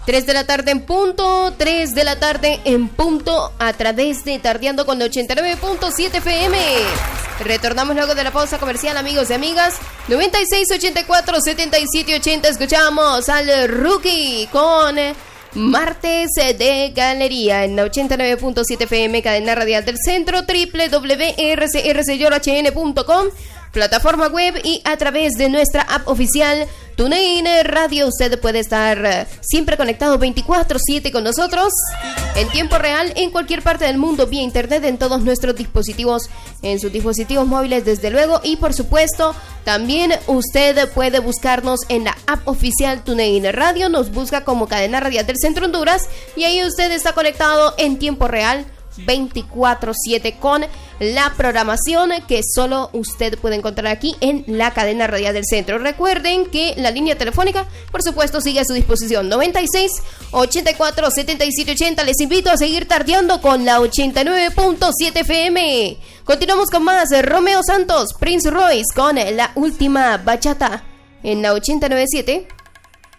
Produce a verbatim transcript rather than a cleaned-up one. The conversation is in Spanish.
tres de la tarde en punto, tres de la tarde en punto, a través de Tardeando con la ochenta y nueve punto siete F M. Retornamos luego de la pausa comercial, amigos y amigas. noventa y seis, ochenta y cuatro, setenta y siete, ochenta. Escuchamos al Rookie con Martes de Galería en la ochenta y nueve punto siete F M, cadena radial del centro, doble u doble u doble u punto r c r c y h n punto com, plataforma web y a través de nuestra app oficial TuneIn Radio. Usted puede estar siempre conectado veinticuatro siete con nosotros en tiempo real en cualquier parte del mundo vía internet, en todos nuestros dispositivos, en sus dispositivos móviles desde luego, y por supuesto también usted puede buscarnos en la app oficial TuneIn Radio, nos busca como Cadena Radial del Centro Honduras y ahí usted está conectado en tiempo real veinticuatro siete con la programación que solo usted puede encontrar aquí en la cadena radial del centro. Recuerden que la línea telefónica, por supuesto, sigue a su disposición, noventa y seis, ochenta y cuatro, setenta y siete, ochenta. Les invito a seguir tardeando con la ochenta y nueve punto siete F M. Continuamos con más. Romeo Santos, Prince Royce con La Última Bachata en la ochenta y nueve punto siete.